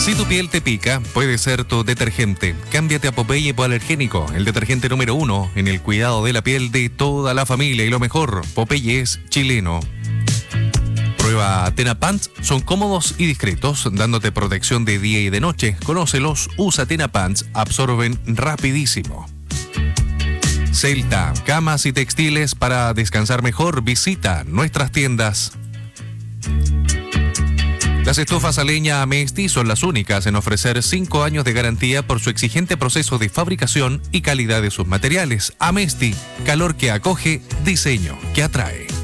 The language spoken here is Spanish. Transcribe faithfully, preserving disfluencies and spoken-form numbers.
Si tu piel te pica, puede ser tu detergente. Cámbiate a Popeye Hipoalergénico, el detergente número uno en el cuidado de la piel de toda la familia. Y lo mejor, Popeye es chileno. Prueba Tena Pants, son cómodos y discretos, dándote protección de día y de noche. Conócelos, usa Tena Pants, absorben rapidísimo. Celta, camas y textiles para descansar mejor. Visita nuestras tiendas. Las estufas a leña Amesti son las únicas en ofrecer cinco años de garantía por su exigente proceso de fabricación y calidad de sus materiales. Amesti, calor que acoge, diseño que atrae.